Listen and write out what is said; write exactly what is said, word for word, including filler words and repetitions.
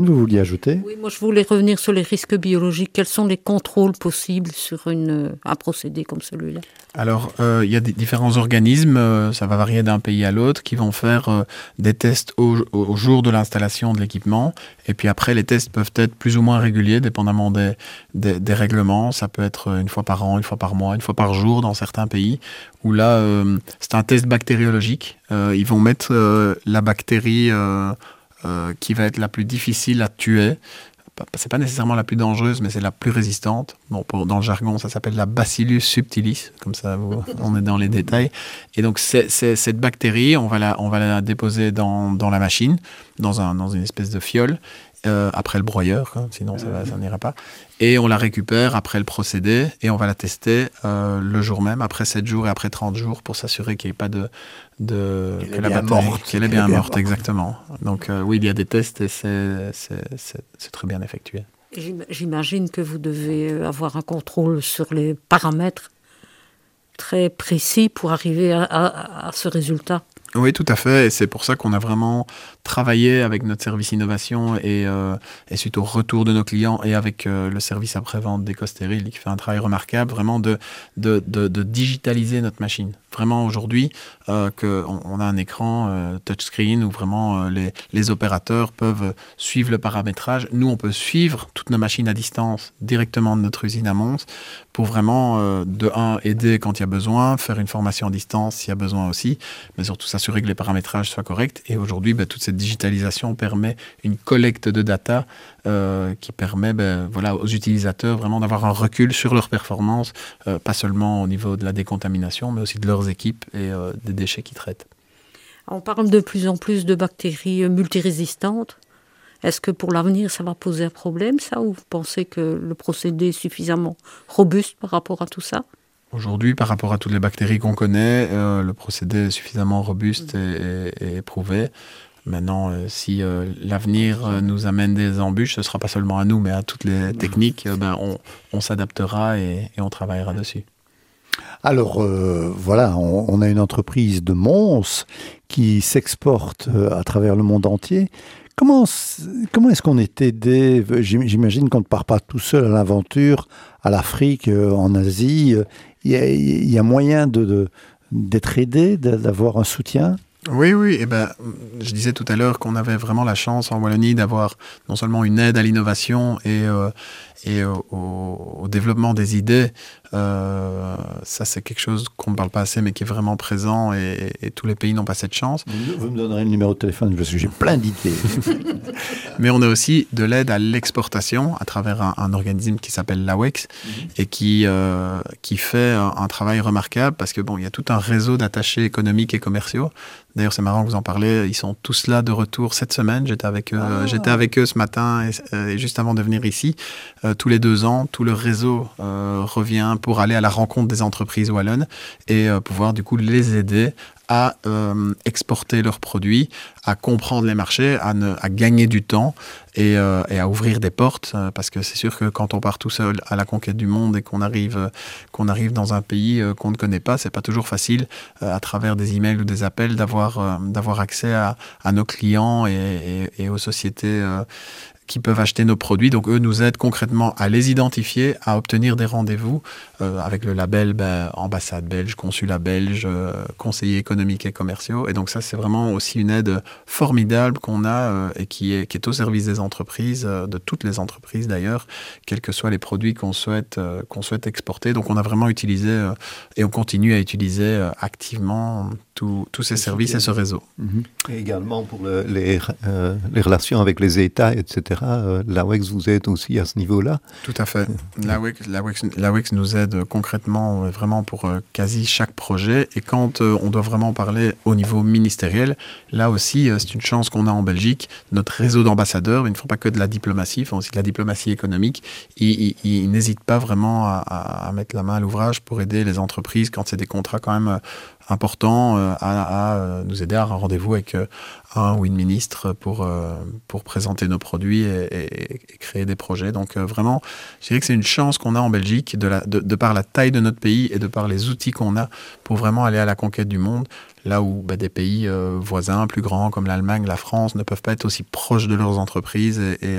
Vous vouliez ajouter ? Oui, moi je voulais revenir sur les risques biologiques. Quels sont les contrôles possibles sur une, un procédé comme celui-là ? Alors, euh, il y a des différents organismes, euh, ça va varier d'un pays à l'autre, qui vont faire euh, des tests au, au jour de l'installation de l'équipement. Et puis après, les tests peuvent être plus ou moins réguliers, dépendamment des, des, des règlements. Ça peut être une fois par an, une fois par mois, une fois par jour dans certains pays, où là, euh, c'est un test bactériologique. Euh, ils vont mettre euh, la bactérie euh, euh, qui va être la plus difficile à tuer. C'est pas nécessairement la plus dangereuse, mais c'est la plus résistante. Bon, pour, dans le jargon, ça s'appelle la Bacillus subtilis, comme ça, vous, on est dans les détails. Et donc, c'est, c'est, cette bactérie, on va la, on va la déposer dans, dans la machine, dans, un, dans une espèce de fiole, euh, après le broyeur, hein, sinon ça, va, ça n'ira pas. Et on la récupère après le procédé, et on va la tester euh, le jour même, après sept jours et après trente jours, pour s'assurer qu'il n'y ait pas de... de qu'elle que est la bien bactérie, morte. qu'elle est bien bien morte, morte. exactement. Donc euh, oui, il y a des tests, et c'est, c'est, c'est, c'est très bien effectué. J'imagine que vous devez avoir un contrôle sur les paramètres très précis pour arriver à, à, à ce résultat. Oui, tout à fait. Et c'est pour ça qu'on a vraiment travaillé avec notre service innovation et, euh, et suite au retour de nos clients et avec euh, le service après-vente d'EcoStéril qui fait un travail remarquable, vraiment de, de, de, de digitaliser notre machine. Vraiment aujourd'hui, euh, qu'on on a un écran euh, touchscreen où vraiment euh, les, les opérateurs peuvent suivre le paramétrage. Nous, on peut suivre toutes nos machines à distance directement de notre usine à Mons pour vraiment, euh, de un, aider quand il y a besoin, faire une formation à distance s'il y a besoin aussi, mais surtout s'assurer que les paramétrages soient corrects. Et aujourd'hui, ben, toute cette digitalisation permet une collecte de data euh, qui permet ben, voilà, aux utilisateurs vraiment d'avoir un recul sur leur performance, euh, pas seulement au niveau de la décontamination, mais aussi de leurs équipes et euh, des déchets qu'ils traitent. On parle de plus en plus de bactéries multirésistantes. Est-ce que pour l'avenir, ça va poser un problème, ça, ou vous pensez que le procédé est suffisamment robuste par rapport à tout ça ? Aujourd'hui, par rapport à toutes les bactéries qu'on connaît, euh, le procédé est suffisamment robuste et, et, et éprouvé. Maintenant, euh, si euh, l'avenir euh, nous amène des embûches, ce ne sera pas seulement à nous, mais à toutes les techniques, euh, ben, on, on s'adaptera et, et on travaillera dessus. Alors, euh, voilà, on, on a une entreprise de Mons qui s'exporte euh, à travers le monde entier. Comment, comment est-ce qu'on est aidé ? J'imagine qu'on ne part pas tout seul à l'aventure, à l'Afrique, euh, en Asie. Il y a, il y a moyen de, de, d'être aidé, d'avoir un soutien ? Oui, oui. Eh ben, je disais tout à l'heure qu'on avait vraiment la chance en Wallonie d'avoir non seulement une aide à l'innovation et, euh, et au, au développement des idées. Euh, ça, c'est quelque chose qu'on ne parle pas assez, mais qui est vraiment présent et, et, et tous les pays n'ont pas cette chance. Vous, vous me donnerez le numéro de téléphone parce que j'ai plein d'idées. Mais on a aussi de l'aide à l'exportation à travers un, un organisme qui s'appelle l'A W E X mm-hmm. et qui, euh, qui fait un, un travail remarquable parce que bon, il y a tout un réseau d'attachés économiques et commerciaux. D'ailleurs, c'est marrant que vous en parlez. Ils sont tous là de retour cette semaine. J'étais avec eux, ah. j'étais avec eux ce matin et, et juste avant de venir ici. Euh, tous les deux ans, tout le réseau euh, revient pour aller à la rencontre des entreprises wallonnes et euh, pouvoir du coup les aider à euh, exporter leurs produits, à comprendre les marchés, à, ne, à gagner du temps et, euh, et à ouvrir des portes. Euh, parce que c'est sûr que quand on part tout seul à la conquête du monde et qu'on arrive, euh, qu'on arrive dans un pays euh, qu'on ne connaît pas, c'est pas toujours facile euh, à travers des emails ou des appels d'avoir, euh, d'avoir accès à, à nos clients et, et, et aux sociétés euh, qui peuvent acheter nos produits. Donc, eux nous aident concrètement à les identifier, à obtenir des rendez-vous euh, avec le label ben, ambassade belge, consulat belge, euh, conseillers économiques et commerciaux. Et donc, ça, c'est vraiment aussi une aide formidable qu'on a euh, et qui est, qui est au service des entreprises, euh, de toutes les entreprises d'ailleurs, quels que soient les produits qu'on souhaite, euh, qu'on souhaite exporter. Donc, on a vraiment utilisé euh, et on continue à utiliser euh, activement tous ces services et ce réseau. Et également pour le, les, euh, les relations avec les États, et cetera. Euh, l'A W E X vous aide aussi à ce niveau-là. Tout à fait. L'A W E X nous aide concrètement vraiment pour euh, quasi chaque projet. Et quand euh, on doit vraiment parler au niveau ministériel, là aussi, euh, c'est une chance qu'on a en Belgique. Notre réseau d'ambassadeurs, ils ne font pas que de la diplomatie, ils font aussi de la diplomatie économique. Ils, ils, ils n'hésitent pas vraiment à, à, à mettre la main à l'ouvrage pour aider les entreprises quand c'est des contrats quand même important euh, à, à nous aider à un rendez-vous avec euh, un ou une ministre pour, euh, pour présenter nos produits et, et, et créer des projets. Donc euh, vraiment, je dirais que c'est une chance qu'on a en Belgique de, la, de, de par la taille de notre pays et de par les outils qu'on a pour vraiment aller à la conquête du monde. Là où bah, des pays euh, voisins plus grands comme l'Allemagne, la France ne peuvent pas être aussi proches de leurs entreprises et, et